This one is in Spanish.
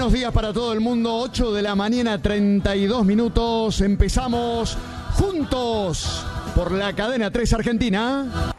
Buenos días para todo el mundo, 8 de la mañana, 32 minutos. Empezamos juntos por la cadena 3 Argentina.